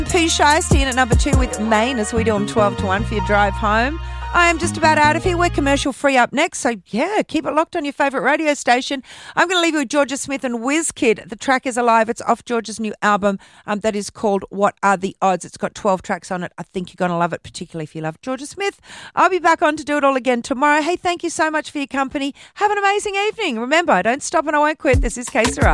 Pooh Shiesty in at number 2 with Maine as we do them 12 to 1 for your drive home. I am just about out of here. We're commercial free up next, so yeah, keep it locked on your favourite radio station. I'm going to leave you with Georgia Smith and Wizkid. The track is alive. It's off Georgia's new album that is called What Are the Odds? It's got 12 tracks on it. I think you're going to love it, particularly if you love Georgia Smith. I'll be back on to do it all again tomorrow. Hey, thank you so much for your company. Have an amazing evening. Remember, don't stop and I won't quit. This is Que Sera.